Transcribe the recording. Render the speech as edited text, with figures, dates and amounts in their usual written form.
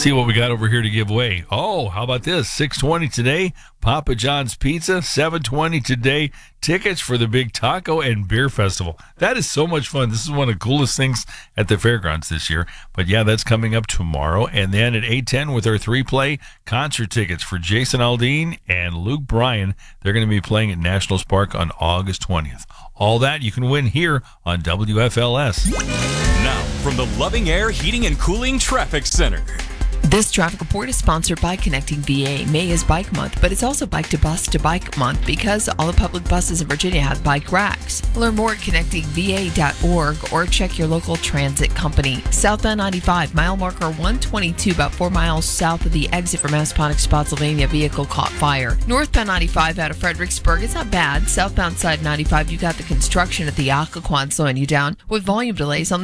see what we got over here to give away. Oh, how about this? $6.20 today, Papa John's Pizza. $7.20 today, tickets for the big taco and beer festival. That is so much fun. This is one of the coolest things at the fairgrounds this year. But yeah, that's coming up tomorrow. And then at 8:10 with our 3-play concert tickets for Jason Aldean and Luke Bryan. They're going to be playing at Nationals Park on August 20th. All that you can win here on WFLS. Now, from the Loving Air Heating and Cooling Traffic Center. This traffic report is sponsored by Connecting VA. May is Bike Month, but it's also Bike to Bus to Bike Month because all the public buses in Virginia have bike racks. Learn more at connectingva.org or check your local transit company. Southbound 95, mile marker 122, about 4 miles south of the exit from Massaponax, Spotsylvania, vehicle caught fire. Northbound 95 out of Fredericksburg, it's not bad. Southbound side 95, you got the construction at the Occoquan slowing you down with volume delays on